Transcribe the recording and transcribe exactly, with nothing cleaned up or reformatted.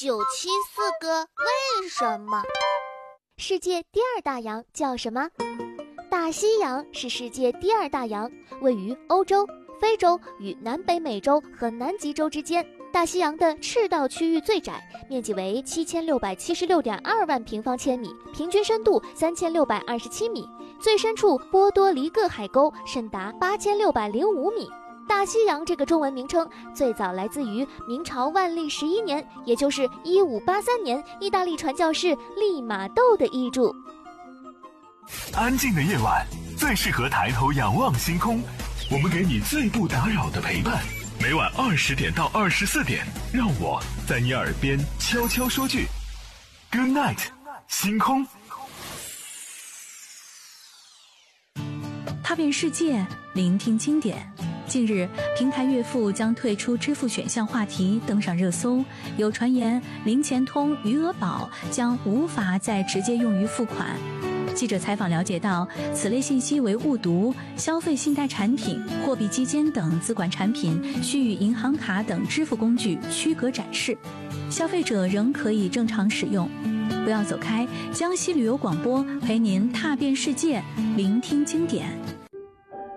九七四个为什么？ 世界第二大洋叫什么？大西洋是世界第二大洋，位于欧洲、非洲与南北美洲和南极洲之间。大西洋的赤道区域最窄，面积为七千六百七十六点二万平方千米，平均深度三千六百二十七米，最深处波多黎各海沟深达八千六百零五米。大西洋这个中文名称最早来自于明朝万历十一年，也就是一五八三年，意大利传教士利玛窦的译著。 安静的夜晚最适合抬头仰望星空，我们给你最不打扰的陪伴。每晚二十点到二十四点，让我在你耳边悄悄说句 Good night， 星空。 踏遍世界，聆听经典。近日，平台月付将退出支付选项话题登上热搜，有传言零钱通、余额宝将无法再直接用于付款。记者采访了解到，此类信息为误读，消费信贷产品、货币基金等资管产品需与银行卡等支付工具区隔展示，消费者仍可以正常使用。不要走开，江西旅游广播陪您踏遍世界，聆听经典。